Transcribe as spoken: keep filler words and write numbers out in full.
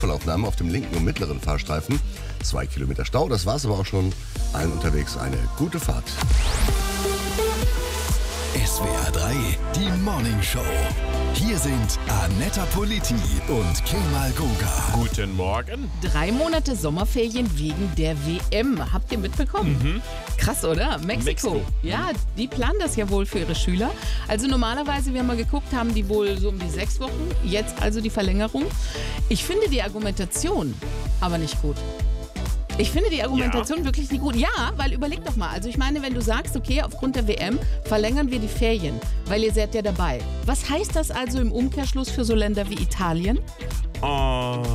Vollaufnahme auf dem linken und mittleren Fahrstreifen. Zwei Kilometer Stau, das war's aber auch schon. Allen unterwegs eine gute Fahrt. S W R drei, die Morning Show. Hier sind Annetta Politi und Kemal Goga. Guten Morgen. Drei Monate Sommerferien wegen der W M. Habt ihr mitbekommen? Mhm. Krass, oder? Mexiko. Mexiko. Ja, die planen das ja wohl für ihre Schüler. Also normalerweise, wir haben mal geguckt, haben die wohl so um die sechs Wochen. Jetzt also die Verlängerung. Ich finde die Argumentation aber nicht gut. Ich finde die Argumentation Ja. wirklich nicht gut. Ja, weil überleg doch mal. Also ich meine, wenn du sagst, okay, aufgrund der W M verlängern wir die Ferien, weil ihr seid ja dabei. Was heißt das also im Umkehrschluss für so Länder wie Italien? Oh.